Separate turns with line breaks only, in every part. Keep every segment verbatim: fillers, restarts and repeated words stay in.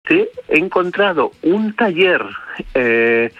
he encontrado un taller eh,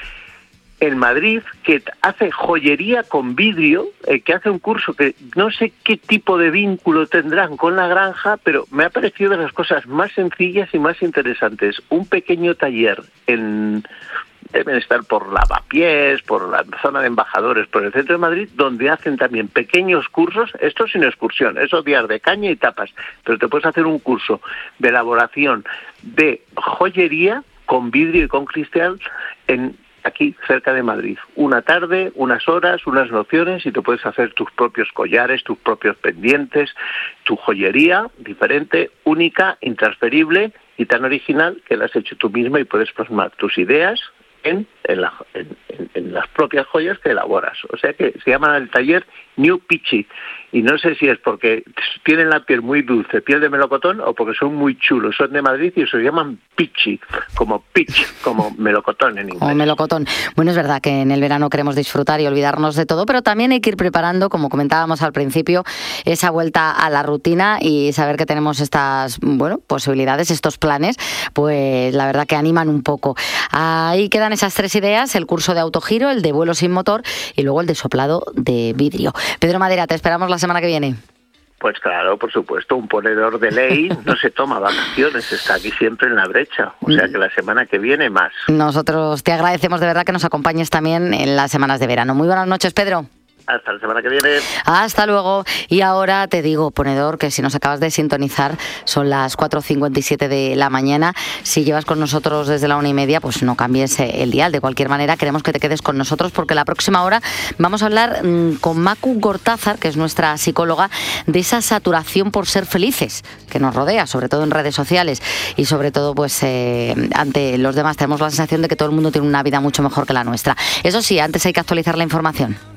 en Madrid que hace joyería con vidrio, eh, que hace un curso que no sé qué tipo de vínculo tendrán con la granja, pero me ha parecido de las cosas más sencillas y más interesantes. Un pequeño taller en... deben estar por Lavapiés, por la zona de Embajadores, por el centro de Madrid, donde hacen también pequeños cursos, esto sin excursión, eso días de caña y tapas, pero te puedes hacer un curso de elaboración de joyería con vidrio y con cristal en aquí cerca de Madrid. Una tarde, unas horas, unas nociones y te puedes hacer tus propios collares, tus propios pendientes, tu joyería diferente, única, intransferible y tan original que la has hecho tú misma y puedes plasmar tus ideas en, en, la, en, en, en las propias joyas que elaboras. O sea que se llama el taller New Pichi. Y no sé si es porque tienen la piel muy dulce, piel de melocotón, o porque son muy chulos. Son de Madrid y se llaman pichi, como pitch, como melocotón en inglés.
Como melocotón. Bueno, es verdad que en el verano queremos disfrutar y olvidarnos de todo, pero también hay que ir preparando, como comentábamos al principio, esa vuelta a la rutina y saber que tenemos estas, bueno, posibilidades, estos planes, pues la verdad que animan un poco. Ahí quedan esas tres ideas, el curso de autogiro, el de vuelo sin motor y luego el de soplado de vidrio. Pedro Madera, te esperamos la semana que viene.
Pues claro, por supuesto, un ponedor de ley no se toma vacaciones, está aquí siempre en la brecha, o sea que la semana que viene más.
Nosotros te agradecemos de verdad que nos acompañes también en las semanas de verano. Muy buenas noches, Pedro.
Hasta la semana que viene.
Hasta luego. Y ahora te digo, ponedor, que si nos acabas de sintonizar, son las cuatro cincuenta y siete de la mañana. Si llevas con nosotros desde la una y media, pues no cambies el dial. De cualquier manera, queremos que te quedes con nosotros porque la próxima hora vamos a hablar mmm, con Macu Gortázar, que es nuestra psicóloga, de esa saturación por ser felices que nos rodea, sobre todo en redes sociales y sobre todo pues eh, ante los demás. Tenemos la sensación de que todo el mundo tiene una vida mucho mejor que la nuestra. Eso sí, antes hay que actualizar la información.